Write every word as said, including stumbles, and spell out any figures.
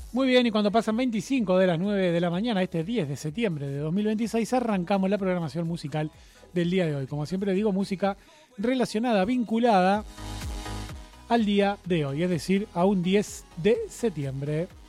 Muy bien, y cuando pasan veinticinco de las nueve de la mañana, este diez de septiembre de dos mil veintiséis, arrancamos la programación musical del día de hoy. Como siempre digo, música relacionada, vinculada al día de hoy, es decir, a un diez de septiembre.